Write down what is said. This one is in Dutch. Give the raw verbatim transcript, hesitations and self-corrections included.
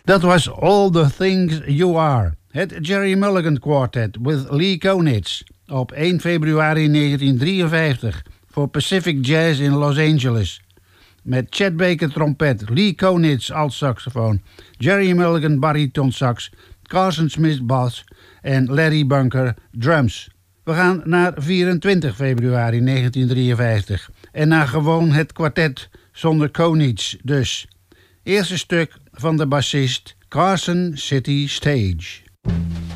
Dat was All the Things You Are. Het Jerry Mulligan Quartet with Lee Konitz op één februari negentien drieënvijftig voor Pacific Jazz in Los Angeles. Met Chet Baker trompet, Lee Konitz altsaxofoon, Jerry Mulligan baritonsax, Carson Smith bas en Larry Bunker drums. We gaan naar vierentwintig februari negentien drieënvijftig en naar gewoon het kwartet zonder Konitz dus. Eerste stuk van de bassist Carson City Stage.